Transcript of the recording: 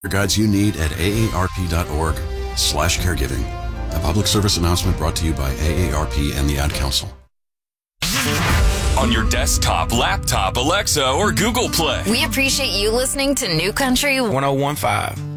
guides you need at aarp.org/caregiving. A public service announcement brought to you by AARP and the Ad Council. On your desktop, laptop, Alexa, or Google Play. We appreciate you listening to New Country 101.5.